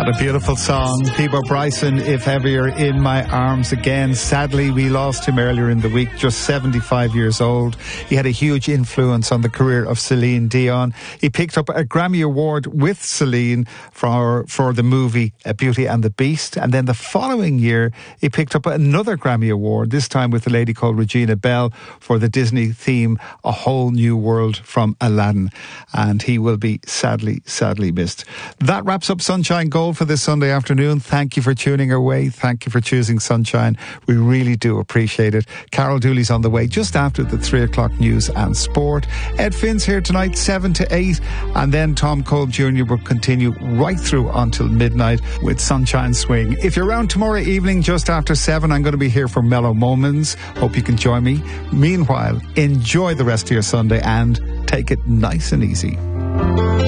What a beautiful song. Peabo Bryson, If Ever You're in My Arms Again. Sadly, we lost him earlier in the week, just 75 years old. He had a huge influence on the career of Celine Dion. He picked up a Grammy Award with Celine for the movie Beauty and the Beast. And then the following year, he picked up another Grammy Award, this time with a lady called Regina Bell for the Disney theme, A Whole New World from Aladdin. And he will be sadly missed. That wraps up Sunshine Gold for this Sunday afternoon. Thank you for tuning our way. Thank you for choosing Sunshine. We really do appreciate it. Carol Dooley's on the way just after the 3 o'clock news and sport. Ed Finn's here tonight, 7 to 8. And then Tom Kolb Jr. will continue right through until midnight with Sunshine Swing. If you're around tomorrow evening just after 7, I'm going to be here for Mellow Moments. Hope you can join me. Meanwhile, enjoy the rest of your Sunday and take it nice and easy.